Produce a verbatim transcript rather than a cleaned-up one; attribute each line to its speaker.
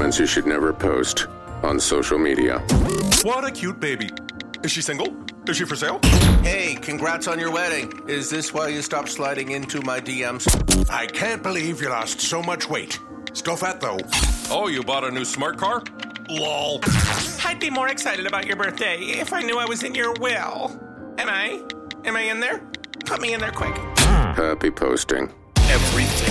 Speaker 1: moments you should never post on social media.
Speaker 2: What a cute baby. Is she single? Is she for sale?
Speaker 3: Hey, congrats on your wedding. Is this why you stopped sliding into my D Ms?
Speaker 4: I can't believe you lost so much weight. Still fat, though.
Speaker 2: Oh, you bought a new smart car? Lol.
Speaker 5: I'd be more excited about your birthday if I knew I was in your will. Am I? Am I in there? Put me in there quick.
Speaker 1: Happy posting.
Speaker 3: Everything